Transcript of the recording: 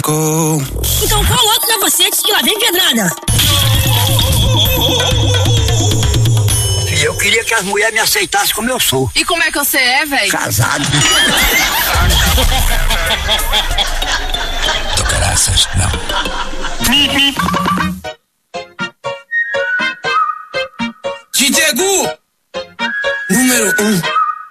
go. Então qual outro é você? Diz que lá vem pedrada. Eu queria que as mulheres me aceitassem como eu sou. E como é que você é, velho? Casado.